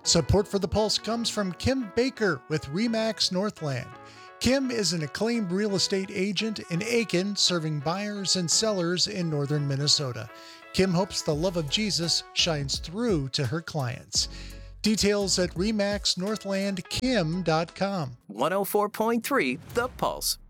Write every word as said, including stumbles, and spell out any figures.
Support for The Pulse comes from Kim Baker with Remax Northland. Kim is an acclaimed real estate agent in Aiken, serving buyers and sellers in northern Minnesota. Kim hopes the love of Jesus shines through to her clients. Details at remax northland kim dot com. one oh four point three The Pulse.